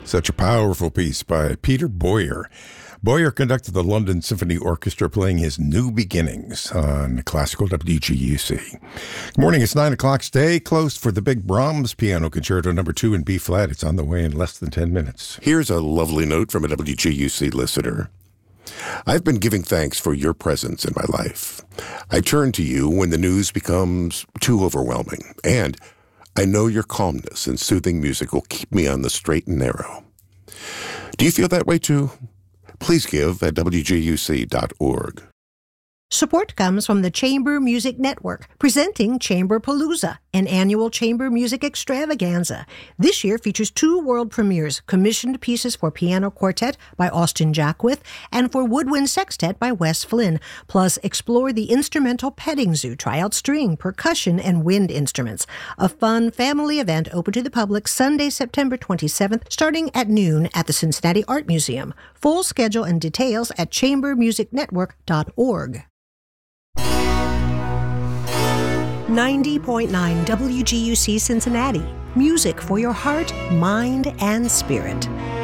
Such a powerful piece by Peter Boyer. Boyer conducted the London Symphony Orchestra playing his New Beginnings on classical WGUC. Good morning, it's 9 o'clock. Stay close for the big Brahms Piano Concerto No. 2 in B-flat. It's on the way in less than 10 minutes. Here's a lovely note from a WGUC listener. I've been giving thanks for your presence in my life. I turn to you when the news becomes too overwhelming, and I know your calmness and soothing music will keep me on the straight and narrow. Do you feel that way too? Please give at WGUC.org. Support comes from the Chamber Music Network, presenting Chamber Palooza, an annual chamber music extravaganza. This year features 2 world premieres, commissioned pieces for piano quartet by Austin Jackwith and for woodwind sextet by Wes Flynn. Plus, explore the instrumental petting zoo, try out string, percussion, and wind instruments. A fun family event open to the public Sunday, September 27th, starting at noon at the Cincinnati Art Museum. Full schedule and details at chambermusicnetwork.org. 90.9 WGUC Cincinnati. Music for your heart, mind, and spirit.